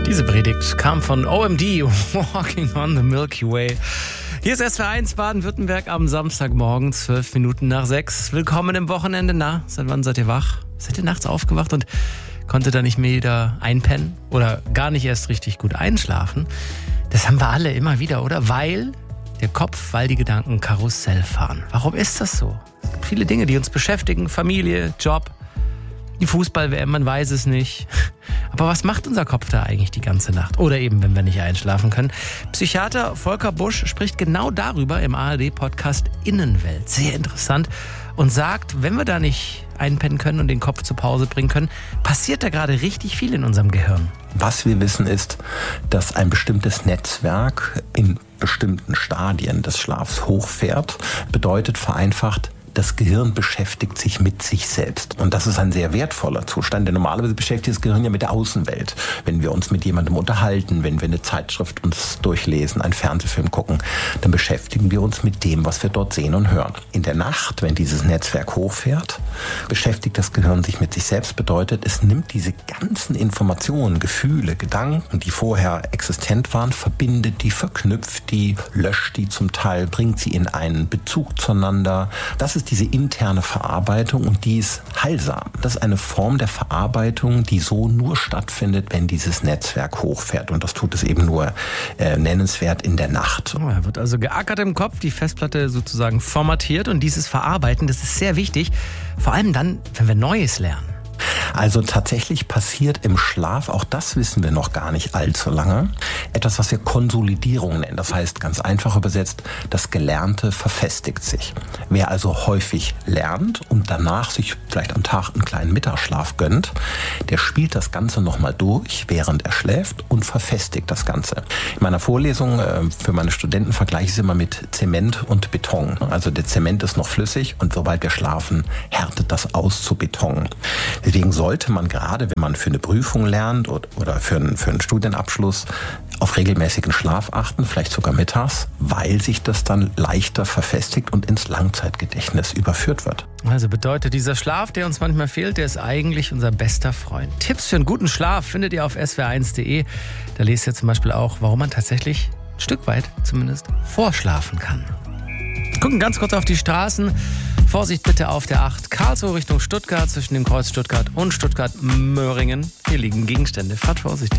Diese Predigt kam von OMD, Walking on the Milky Way. Hier ist SWR1 Baden-Württemberg am Samstagmorgen, 5 Minuten nach 6. Willkommen im Wochenende. Na, seit wann seid ihr wach? Seid ihr nachts aufgewacht und konntet da nicht mehr wieder einpennen? Oder gar nicht erst richtig gut einschlafen? Das haben wir alle immer wieder, oder? Weil die Gedanken Karussell fahren. Warum ist das so? Es gibt viele Dinge, die uns beschäftigen. Familie, Job, die Fußball-WM, man weiß es nicht. Aber was macht unser Kopf da eigentlich die ganze Nacht? Oder eben, wenn wir nicht einschlafen können. Psychiater Volker Busch spricht genau darüber im ARD-Podcast Innenwelt. Sehr interessant. Und sagt, wenn wir da nicht einpennen können und den Kopf zur Pause bringen können, passiert da gerade richtig viel in unserem Gehirn. Was wir wissen ist, dass ein bestimmtes Netzwerk in bestimmten Stadien des Schlafs hochfährt. Bedeutet vereinfacht, das Gehirn beschäftigt sich mit sich selbst. Und das ist ein sehr wertvoller Zustand, denn normalerweise beschäftigt das Gehirn ja mit der Außenwelt. Wenn wir uns mit jemandem unterhalten, wenn wir eine Zeitschrift uns durchlesen, einen Fernsehfilm gucken, dann beschäftigen wir uns mit dem, was wir dort sehen und hören. In der Nacht, wenn dieses Netzwerk hochfährt, beschäftigt das Gehirn sich mit sich selbst. Bedeutet, es nimmt diese ganzen Informationen, Gefühle, Gedanken, die vorher existent waren, verbindet die, verknüpft die, löscht die zum Teil, bringt sie in einen Bezug zueinander. Das ist diese interne Verarbeitung und die ist heilsam. Das ist eine Form der Verarbeitung, die so nur stattfindet, wenn dieses Netzwerk hochfährt. Und das tut es eben nur nennenswert in der Nacht. Da wird also geackert im Kopf, die Festplatte sozusagen formatiert und dieses Verarbeiten, das ist sehr wichtig. Vor allem dann, wenn wir Neues lernen. Also tatsächlich passiert im Schlaf, auch das wissen wir noch gar nicht allzu lange, etwas, was wir Konsolidierung nennen. Das heißt, ganz einfach übersetzt, das Gelernte verfestigt sich. Wer also häufig lernt und danach sich vielleicht am Tag einen kleinen Mittagsschlaf gönnt, der spielt das Ganze nochmal durch, während er schläft und verfestigt das Ganze. In meiner Vorlesung für meine Studenten vergleiche ich es immer mit Zement und Beton. Also der Zement ist noch flüssig und sobald wir schlafen, härtet das aus zu Beton. Deswegen sollte man gerade, wenn man für eine Prüfung lernt oder für einen Studienabschluss, auf regelmäßigen Schlaf achten, vielleicht sogar mittags, weil sich das dann leichter verfestigt und ins Langzeitgedächtnis überführt wird. Also bedeutet, dieser Schlaf, der uns manchmal fehlt, der ist eigentlich unser bester Freund. Tipps für einen guten Schlaf findet ihr auf swr1.de. Da lest ihr zum Beispiel auch, warum man tatsächlich ein Stück weit zumindest vorschlafen kann. Gucken ganz kurz auf die Straßen. Vorsicht bitte auf der 8 Karlsruhe Richtung Stuttgart, zwischen dem Kreuz Stuttgart und Stuttgart-Möhringen. Hier liegen Gegenstände. Fahrt vorsichtig.